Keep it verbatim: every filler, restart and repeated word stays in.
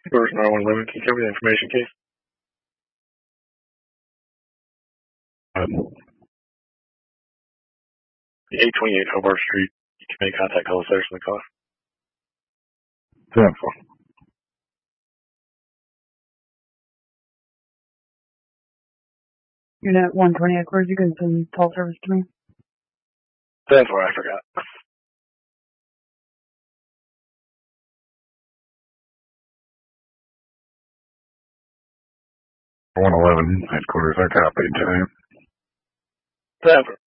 Doors nine one eleven, can you cover the information case? Um, the eight twenty-eight Hobart Street, you can make contact call service in the car. ten four. Unit one twenty Edwards, you can send call service to me. ten four, I forgot. one eleven, headquarters, I copied. ten four.